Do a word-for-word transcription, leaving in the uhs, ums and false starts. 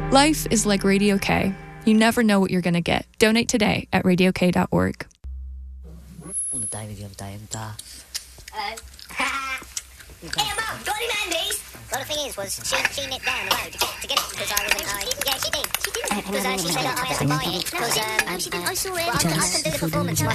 Life is like Radio K. You never know what you're going to get. Donate today at radio k dot org. Hello. Hey, Mum, got any Mandy's? Well, the thing is, was she, she nipped down the road to get, to get it because I wasn't. I, yeah, she did. She did. Because uh, she said I had to buy it because um, she didn't. I saw it. Well, I, can, I can do the performance myself.